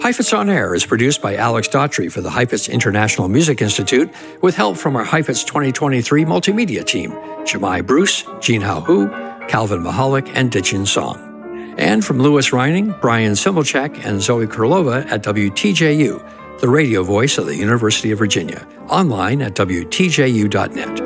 Heifetz on Air is produced by Alex Daughtry for the Heifetz International Music Institute with help from our Heifetz 2023 multimedia team, Jemai Bruce, Jean Hao Hu, Calvin Mahalik, and Dijin Song. And from Louis Reining, Brian Similchak, and Zoe Kurlova at WTJU, the radio voice of the University of Virginia, online at WTJU.net.